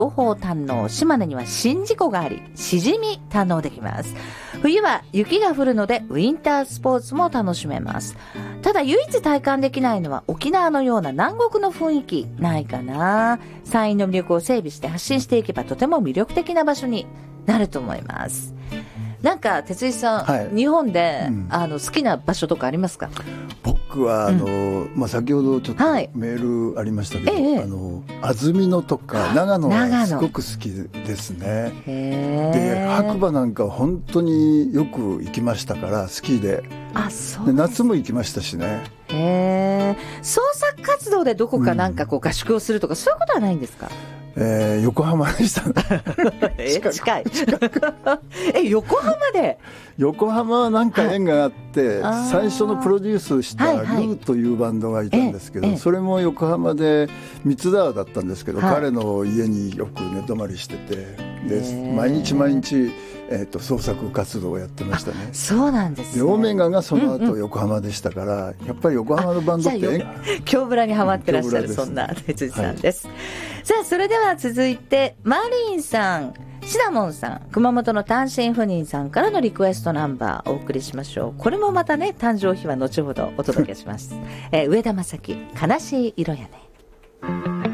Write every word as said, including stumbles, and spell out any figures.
両方堪能。島根には宍道湖があり、しじみ堪能できます。冬は雪が降るのでウィンタースポーツも楽しめます。ただ唯一体感できないのは沖縄のような南国の雰囲気ないかな。山陰の魅力を整備して発信していけばとても魅力的な場所になると思います。なんか哲井さん、はい、日本で、うん、あの好きな場所とかありますか？ 僕はあの、うんまあ、先ほどちょっとメールありましたけど、はい、あの安曇野とか長野がすごく好きですね。で白馬なんか本当によく行きましたからスキーで。あ、そうで夏も行きましたしね。 へー。創作活動でどこかなんかこう合宿をするとか、うん、そういうことはないんですか？ えー、横浜でしたね。 え近いえ横浜で横浜はなんか縁があって、はい、最初のプロデュースしたルーというバンドがいたんですけど、はいはい、それも横浜で三ツ沢だったんですけど、はい、彼の家によく寝泊まりしててで毎日毎日えー、と創作活動をやってましたね。 そうなんですね。 でオメガがその後横浜でしたから、うんうん、やっぱり横浜のバンドって京ブラにハマってらっしゃる、うん、そんな哲司さんです、はい、さあそれでは続いてマリンさん、シナモンさん、熊本の単身赴任さんからのリクエストナンバーお送りしましょう。これもまたね誕生日は後ほどお届けします、えー、上田正樹、悲しい色やね。